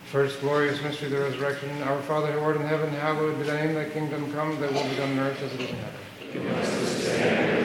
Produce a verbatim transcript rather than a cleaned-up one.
First glorious mystery, the resurrection. Our Father who art in heaven, hallowed be thy name. Thy kingdom come, thy will be done on earth as it is in heaven. Give us this day